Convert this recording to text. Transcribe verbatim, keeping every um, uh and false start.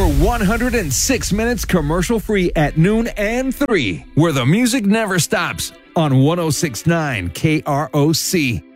one hundred six minutes commercial-free at noon and three, where the music never stops on one oh six point nine K R O C.